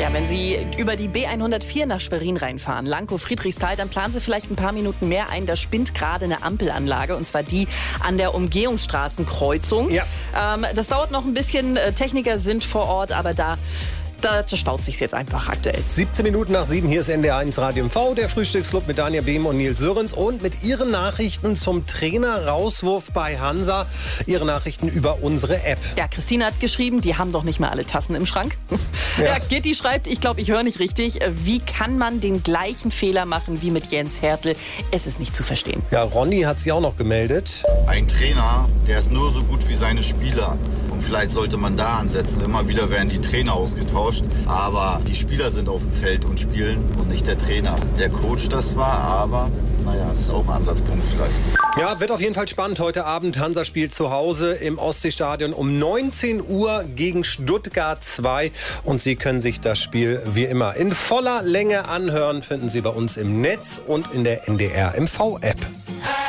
Ja, wenn Sie über die B104 nach Schwerin reinfahren, Lankow-Friedrichsthal, dann planen Sie vielleicht ein paar Minuten mehr ein. Da spinnt gerade eine Ampelanlage, und zwar die an der Umgehungsstraßenkreuzung. Ja. Das dauert noch ein bisschen. Techniker sind vor Ort, aber da staut sich jetzt einfach aktuell. 17 Minuten nach 7, hier ist NDR1 Radio MV, der Frühstücksclub mit Dania Behm und Nils Sörens und mit Ihren Nachrichten zum Trainer-Rauswurf bei Hansa. Ihre Nachrichten über unsere App. Ja, Christine hat geschrieben, die haben doch nicht mal alle Tassen im Schrank. Ja, Gitti schreibt, ich glaube, ich höre nicht richtig. Wie kann man den gleichen Fehler machen wie mit Jens Hertel? Es ist nicht zu verstehen. Ja, Ronny hat sich auch noch gemeldet. Ein Trainer, der ist nur so gut wie seine Spieler. Und vielleicht sollte man da ansetzen. Immer wieder werden die Trainer ausgetauscht. Aber die Spieler sind auf dem Feld und spielen und nicht der Trainer. Der Coach das zwar, aber naja, das ist auch ein Ansatzpunkt vielleicht. Ja, wird auf jeden Fall spannend heute Abend. Hansa spielt zu Hause im Ostseestadion um 19 Uhr gegen Stuttgart 2. Und Sie können sich das Spiel wie immer in voller Länge anhören. Finden Sie bei uns im Netz und in der NDR MV-App.